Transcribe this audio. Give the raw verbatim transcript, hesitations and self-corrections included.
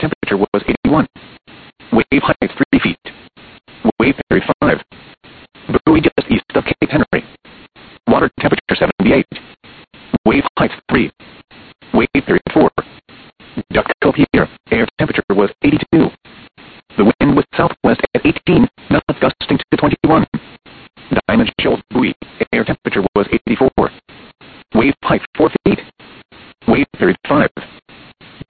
temperature was eighty-one. Wave height three feet. Wave theory five. Buoy just east of Cape Henry. Water temperature seventy-eight. Wave height three. Wave theory four. Duck Cove here. Air temperature was eighty-two. The wind was southwest at eighteen, knots gusting to twenty-one. Diamond Shoal Buoy.